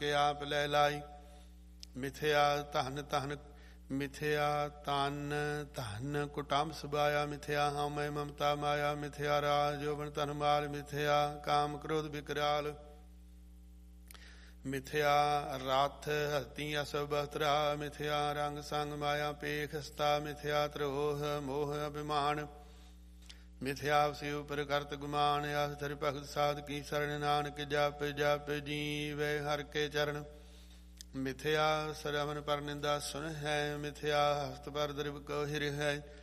ਕੇ ਆਪ ਲੈ ਲਾਈ। ਮਿਥਿਆ ਧਨ ਧਨ ਮਿਥਿਆ ਤਨ ਧਨ ਕੁਟੰਬ ਸੁਭਾਇਆ। ਮਿਥਿਆ ਹਉਮੈ ਮਮਤਾ ਮਾਇਆ। ਮਿਥਿਆ ਰਾਜ ਜੋਬਨ ਧਨ ਮਾਲ। ਮਿਥਿਆ ਕਾਮ ਕ੍ਰੋਧ ਵਿਕਰਾਲ। ਮਿਥਿਆ ਰਥ ਹਸਤੀ ਅਸਭ ਬਹਤਰਾ। ਮਿਥਿਆ ਰੰਗ ਸੰਗ ਮਾਇਆ ਪੇਖ ਹਸਤਾ। ਮਿਥਿਆ ਤਰੋਹ ਮੋਹ ਅਭਿਮਾਨ। ਮਿਥਿਆ ਸਿਉ ਉਪਰ ਕਰਤ ਗੁਮਾਨ। ਆਸ ਧਰਿ ਭਗਤ ਸਾਧ ਕੀ ਸਰਣ। ਨਾਨਕ ਜਪ ਜਪ ਜੀਵੈ ਹਰਿ ਕੇ ਚਰਨ। ਮਿਥਿਆ ਸਰਵਨ ਪਰ ਨਿੰਦਾ ਸੁਨ ਹੈ। ਮਿਥਿਆ ਹਸਤ ਪਰ ਦ੍ਰਿਵ ਕੋ ਹਿਰ ਹੈ।